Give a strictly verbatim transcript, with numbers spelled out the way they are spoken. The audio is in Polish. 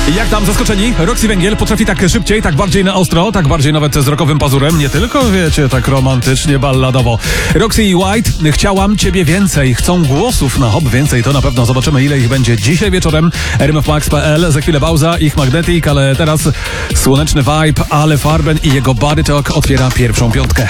Jak tam zaskoczeni? Roxy Węgiel potrafi tak szybciej, tak bardziej na ostro, tak bardziej nawet z rockowym pazurem, nie tylko, wiecie, tak romantycznie, balladowo. Roxy i White, chciałam ciebie więcej, chcą głosów na hop więcej, to na pewno zobaczymy, ile ich będzie dzisiaj wieczorem. r m f max kropka p l, za chwilę pauza, ich Magnetic, ale teraz słoneczny vibe, Ale Farben i jego Body Talk otwiera pierwszą piątkę.